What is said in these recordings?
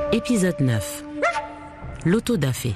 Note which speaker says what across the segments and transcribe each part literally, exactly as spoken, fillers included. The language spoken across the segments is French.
Speaker 1: Épisode neuf. L'auto-da-fé.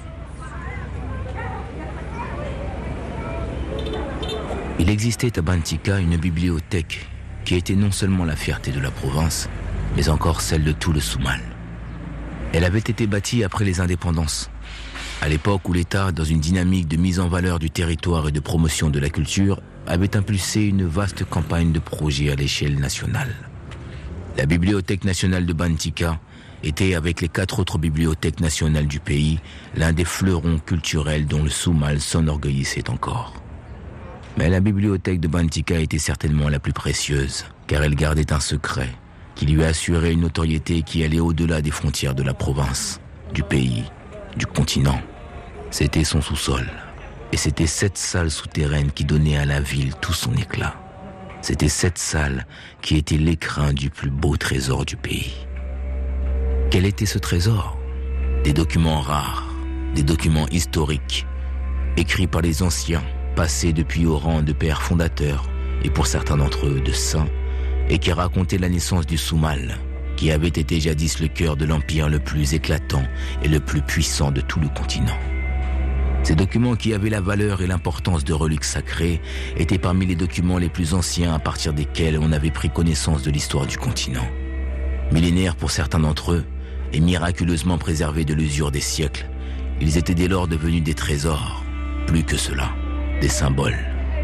Speaker 2: Il existait à Bantika une bibliothèque qui était non seulement la fierté de la province, mais encore celle de tout le Soumal. Elle avait été bâtie après les indépendances, à l'époque où l'État, dans une dynamique de mise en valeur du territoire et de promotion de la culture, avait impulsé une vaste campagne de projets à l'échelle nationale. La Bibliothèque nationale de Bantika était, avec les quatre autres bibliothèques nationales du pays, l'un des fleurons culturels dont le Soumal s'enorgueillissait encore. Mais la bibliothèque de Bantika était certainement la plus précieuse, car elle gardait un secret qui lui assurait une notoriété qui allait au-delà des frontières de la province, du pays, du continent. C'était son sous-sol, et c'était cette salle souterraine qui donnait à la ville tout son éclat. C'était cette salle qui était l'écrin du plus beau trésor du pays. Quel était ce trésor ? Des documents rares, des documents historiques, écrits par les anciens, passés depuis au rang de pères fondateurs, et pour certains d'entre eux de saints, et qui racontaient la naissance du Soumal, qui avait été jadis le cœur de l'empire le plus éclatant et le plus puissant de tout le continent. Ces documents qui avaient la valeur et l'importance de reliques sacrées étaient parmi les documents les plus anciens à partir desquels on avait pris connaissance de l'histoire du continent. Millénaires pour certains d'entre eux, et miraculeusement préservés de l'usure des siècles, ils étaient dès lors devenus des trésors, plus que cela, des symboles.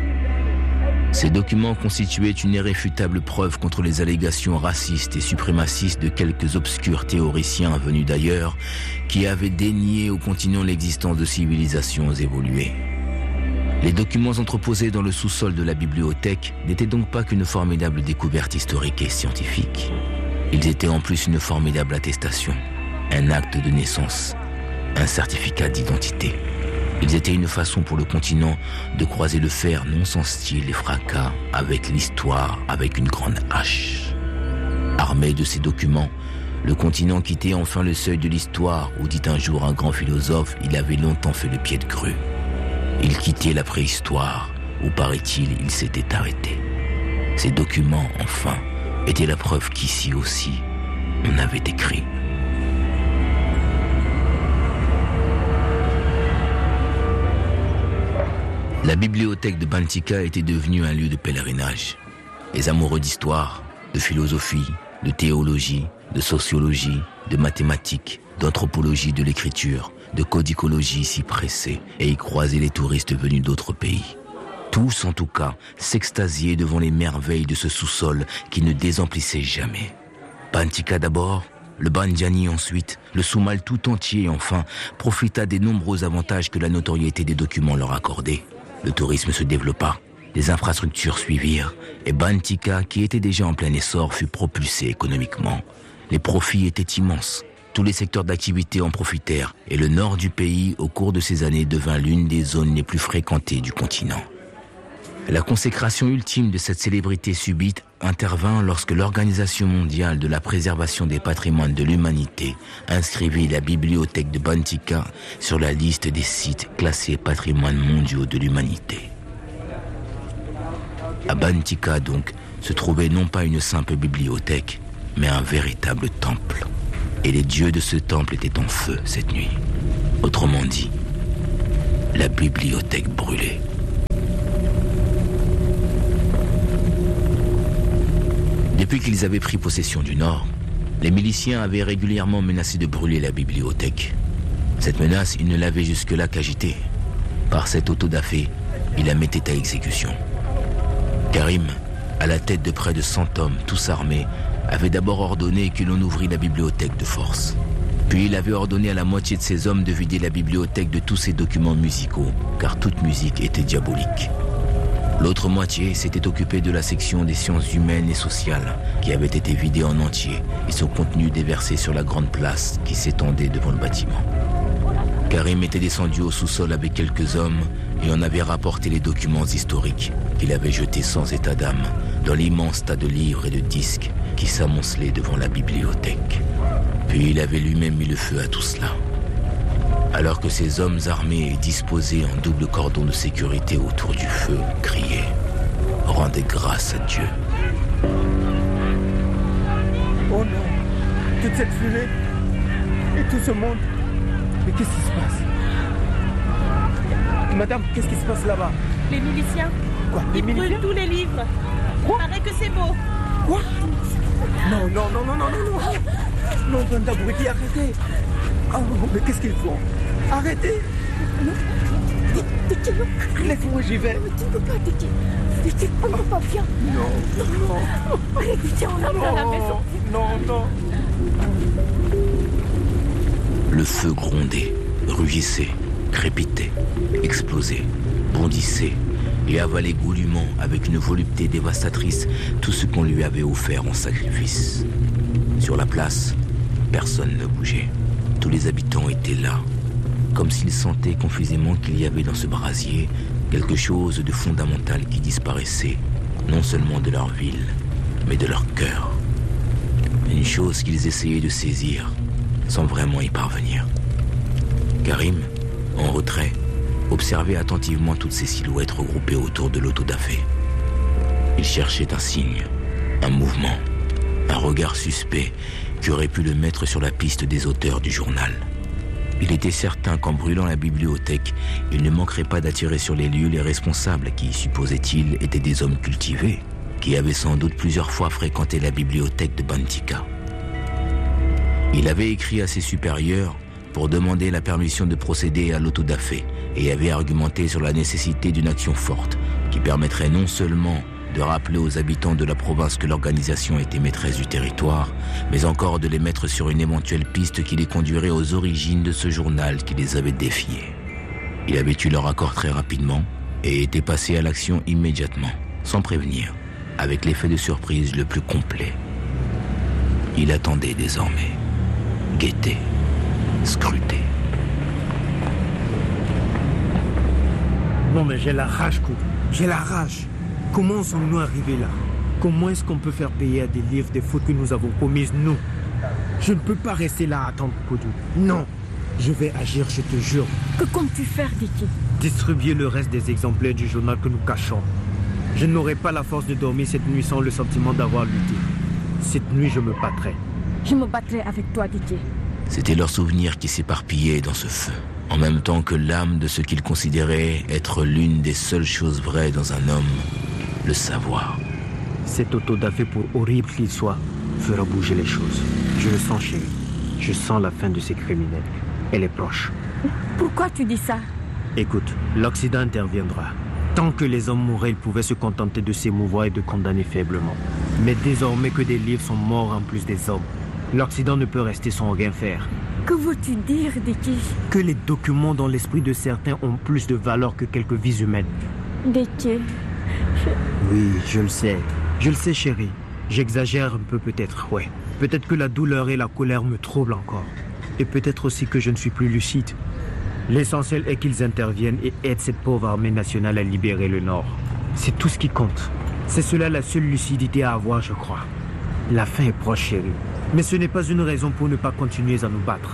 Speaker 2: Ces documents constituaient une irréfutable preuve contre les allégations racistes et suprémacistes de quelques obscurs théoriciens venus d'ailleurs qui avaient dénié au continent l'existence de civilisations évoluées. Les documents entreposés dans le sous-sol de la bibliothèque n'étaient donc pas qu'une formidable découverte historique et scientifique. Ils étaient en plus une formidable attestation, un acte de naissance, un certificat d'identité. Ils étaient une façon pour le continent de croiser le fer non sans style et fracas avec l'histoire avec une grande hache. Armé de ces documents, le continent quittait enfin le seuil de l'histoire où, dit un jour un grand philosophe, il avait longtemps fait le pied de grue. Il quittait la préhistoire où, paraît-il, il s'était arrêté. Ces documents, enfin, étaient la preuve qu'ici aussi, on avait écrit. La bibliothèque de Bantika était devenue un lieu de pèlerinage. Les amoureux d'histoire, de philosophie, de théologie, de sociologie, de mathématiques, d'anthropologie de l'écriture, de codicologie s'y pressaient et y croisaient les touristes venus d'autres pays. Tous, en tout cas, s'extasiaient devant les merveilles de ce sous-sol qui ne désemplissait jamais. Bantika d'abord, le Bandiani ensuite, le Soumal tout entier enfin, profita des nombreux avantages que la notoriété des documents leur accordait. Le tourisme se développa, les infrastructures suivirent, et Bantika, qui était déjà en plein essor, fut propulsé économiquement. Les profits étaient immenses. Tous les secteurs d'activité en profitèrent, et le nord du pays, au cours de ces années, devint l'une des zones les plus fréquentées du continent. La consécration ultime de cette célébrité subite intervint lorsque l'Organisation mondiale de la préservation des patrimoines de l'humanité inscrivit la bibliothèque de Bantika sur la liste des sites classés patrimoines mondiaux de l'humanité. À Bantika, donc, se trouvait non pas une simple bibliothèque, mais un véritable temple. Et les dieux de ce temple étaient en feu cette nuit. Autrement dit, la bibliothèque brûlait. Depuis qu'ils avaient pris possession du Nord, les miliciens avaient régulièrement menacé de brûler la bibliothèque. Cette menace, ils ne l'avaient jusque-là qu'agitée. Par cette auto-da-fé, ils la mettaient à exécution. Karim, à la tête de près de cent hommes, tous armés, avait d'abord ordonné que l'on ouvrît la bibliothèque de force. Puis il avait ordonné à la moitié de ses hommes de vider la bibliothèque de tous ses documents musicaux, car toute musique était diabolique. L'autre moitié s'était occupée de la section des sciences humaines et sociales, qui avait été vidée en entier et son contenu déversé sur la grande place qui s'étendait devant le bâtiment. Karim était descendu au sous-sol avec quelques hommes et en avait rapporté les documents historiques qu'il avait jetés sans état d'âme dans l'immense tas de livres et de disques qui s'amoncelaient devant la bibliothèque. Puis il avait lui-même mis le feu à tout cela. Alors que ces hommes armés et disposés en double cordon de sécurité autour du feu criaient « Rendez grâce à Dieu ».
Speaker 3: Oh non, toute cette fumée, Et tout ce monde. Mais qu'est-ce qui se passe? Madame, qu'est-ce qui se passe là-bas?
Speaker 4: Les miliciens.
Speaker 3: Quoi? Les
Speaker 4: Ils brûlent
Speaker 3: miliciens?
Speaker 4: tous les livres.
Speaker 3: Quoi?
Speaker 4: Il paraît que c'est beau.
Speaker 3: Quoi? Non, non, non, non, non, non, non. Non, Banda Bouriki, arrêtez. Oh, mais qu'est-ce qu'ils font? Arrêtez.
Speaker 4: Titi, non.
Speaker 3: Laisse-moi, j'y vais.
Speaker 4: Tu ne peux pas, Titi. Titi, on ne peut pas, viens.
Speaker 3: Non, non.
Speaker 4: Allez, Titi, on entre à la maison.
Speaker 3: Non, non.
Speaker 2: Le feu grondait, rugissait, crépitait, explosait, bondissait et avalait goulûment avec une volupté dévastatrice tout ce qu'on lui avait offert en sacrifice. Sur la place, personne ne bougeait. Tous les habitants étaient là, comme s'ils sentaient confusément qu'il y avait dans ce brasier quelque chose de fondamental qui disparaissait, non seulement de leur ville, mais de leur cœur. Une chose qu'ils essayaient de saisir, sans vraiment y parvenir. Karim, en retrait, observait attentivement toutes ces silhouettes regroupées autour de l'autodafé. Il cherchait un signe, un mouvement, un regard suspect qui aurait pu le mettre sur la piste des auteurs du journal. Il était certain qu'en brûlant la bibliothèque, il ne manquerait pas d'attirer sur les lieux les responsables qui, supposait-il, étaient des hommes cultivés, qui avaient sans doute plusieurs fois fréquenté la bibliothèque de Bantika. Il avait écrit à ses supérieurs pour demander la permission de procéder à l'autodafé et avait argumenté sur la nécessité d'une action forte qui permettrait non seulement de rappeler aux habitants de la province que l'organisation était maîtresse du territoire, mais encore de les mettre sur une éventuelle piste qui les conduirait aux origines de ce journal qui les avait défiés. Il avait eu leur accord très rapidement et était passé à l'action immédiatement, sans prévenir, avec l'effet de surprise le plus complet. Il attendait désormais, guettait, scrutait.
Speaker 5: Non mais j'ai la rage, Koudou. J'ai la rage. Comment sommes-nous arrivés là? Comment est-ce qu'on peut faire payer à des livres des fautes que nous avons commises, nous? Je ne peux pas rester là à attendre, Koudou. Non. Je vais agir, je te jure.
Speaker 4: Que comptes-tu faire, Titi?
Speaker 5: Distribuer le reste des exemplaires du journal que nous cachons. Je n'aurai pas la force de dormir cette nuit sans le sentiment d'avoir lutté. Cette nuit, je me battrai.
Speaker 4: Je me battrai avec toi, Titi.
Speaker 2: C'était leur souvenir qui s'éparpillait dans ce feu, en même temps que l'âme de ce qu'ils considéraient être l'une des seules choses vraies dans un homme, le savoir.
Speaker 5: Cet autodafé, pour horrible qu'il soit, fera bouger les choses. Je le sens, chérie. Je sens la fin de ces criminels. Elle est proche.
Speaker 4: Pourquoi tu dis ça?
Speaker 5: Écoute, l'Occident interviendra. Tant que les hommes mouraient, ils pouvaient se contenter de s'émouvoir et de condamner faiblement. Mais désormais que des livres sont morts en plus des hommes, l'Occident ne peut rester sans rien faire.
Speaker 4: Que veux-tu dire, Titi?
Speaker 5: Que les documents dans l'esprit de certains ont plus de valeur que quelques vies humaines.
Speaker 4: Titi, je...
Speaker 5: Oui, je le sais. Je le sais, chérie. J'exagère un peu peut-être, ouais. Peut-être que la douleur et la colère me troublent encore. Et peut-être aussi que je ne suis plus lucide. L'essentiel est qu'ils interviennent et aident cette pauvre armée nationale à libérer le Nord. C'est tout ce qui compte. C'est cela la seule lucidité à avoir, je crois. La fin est proche, chérie. Mais ce n'est pas une raison pour ne pas continuer à nous battre.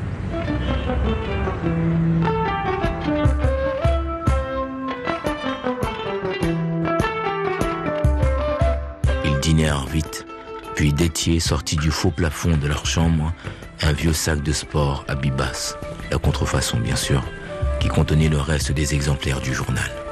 Speaker 2: Ils dînèrent vite, puis Détier sortit du faux plafond de leur chambre un vieux sac de sport à Bibas, la contrefaçon bien sûr, qui contenait le reste des exemplaires du journal.